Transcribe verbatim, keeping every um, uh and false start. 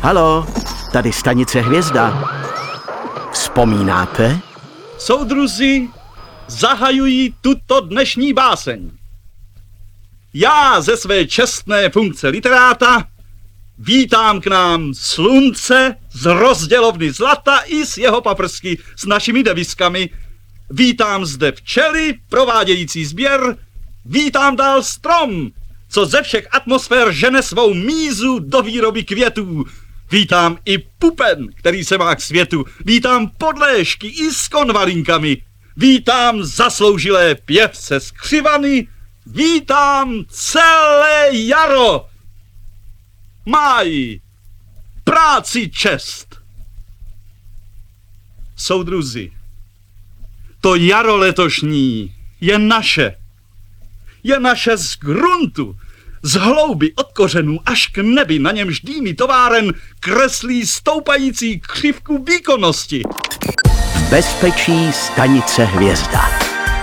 Halo, tady stanice Hvězda. Vzpomínáte? Soudruzi, zahajují tuto dnešní báseň. Já ze své čestné funkce literáta vítám k nám slunce z rozdělovny zlata i z jeho paprsky s našimi deviskami. Vítám zde včely, provádějící sběr. Vítám dál strom, co ze všech atmosfér žene svou mízu do výroby květů. Vítám i pupen, který se má k světu. Vítám podléšky i s konvalinkami. Vítám zasloužilé pěvce z křivany. Vítám celé jaro. Máj, práci čest. Soudruzi, to jaro letošní je naše. Je naše z gruntu, z hlouby od kořenů až k nebi, na němž dýmy továren kreslí stoupající křivku výkonnosti. V bezpečí stanice Hvězda.